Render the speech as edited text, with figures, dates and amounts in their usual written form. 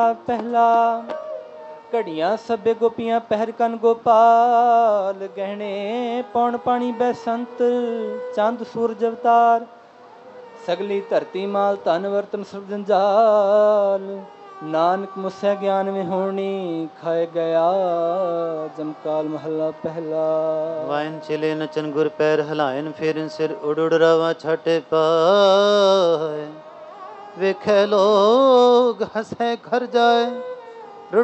ਪਹਿਲਾ ਘੜੀਆਂ ਸਭੇ ਗੋਪੀਆਂ ਪਹਿਰ ਕਨ ਗੋਪਾਲ, ਗਹਿਣੇ ਪੌਣ ਪਾਣੀ ਬੈਸੰਤ ਚੰਦ ਸੂਰਜ ਅਵਤਾਰ, ਸਗਲੀ ਧਰਤੀ ਮਾਲ ਧਨ ਵਰਤਨ ਸਰਬ ਜੰਜਾਲ, ਨਾਨਕ ਮੁਸੈ ਗਿਆਨ ਵਿਹੋਣੀ ਖਾਏ ਗਿਆ ਜਮਕਾਲ। ਮਹੱਲਾ ਪਹਿਲਾ। ਵਾਇਨ ਚਲੇ ਨਚਨ ਗੁਰ ਪੈਰ ਹਲਾਇਨ, ਫੇਰਨ ਸਿਰ ਉਡ ਉਡ ਰਵਾ ਛਾਟੇ ਪਾਏ, ਵੇਖੇ ਲੋਗ ਹਸੈ ਘਰ ਜਾਏ,